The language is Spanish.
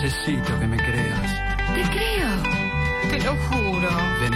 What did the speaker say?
Necesito que me creas. Te creo. Te lo juro. De